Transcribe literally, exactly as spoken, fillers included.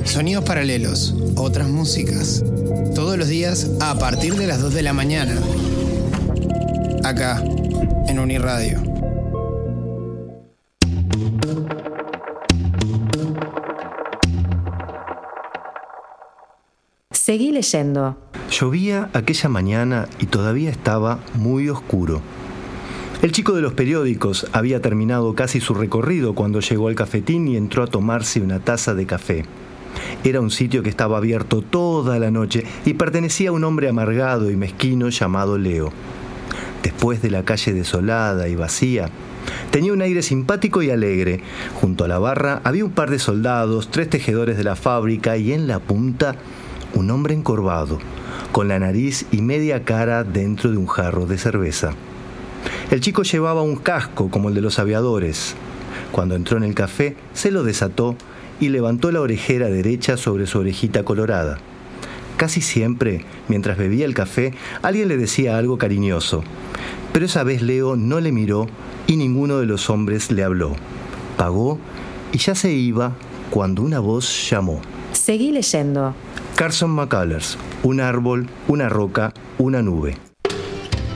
Sonidos paralelos, otras músicas. Todos los días a partir de las dos de la mañana. Acá, en Uniradio. Seguí leyendo. Llovía aquella mañana y todavía estaba muy oscuro. El chico de los periódicos había terminado casi su recorrido cuando llegó al cafetín y entró a tomarse una taza de café. Era un sitio que estaba abierto toda la noche y pertenecía a un hombre amargado y mezquino llamado Leo. Después de la calle desolada y vacía, tenía un aire simpático y alegre. Junto a la barra había un par de soldados, tres tejedores de la fábrica y en la punta un hombre encorvado, con la nariz y media cara dentro de un jarro de cerveza. El chico llevaba un casco como el de los aviadores. Cuando entró en el café, se lo desató y levantó la orejera derecha sobre su orejita colorada. Casi siempre, mientras bebía el café, alguien le decía algo cariñoso. Pero esa vez Leo no le miró y ninguno de los hombres le habló. Pagó y ya se iba cuando una voz llamó. Seguí leyendo. Carson McCullers, un árbol, una roca, una nube.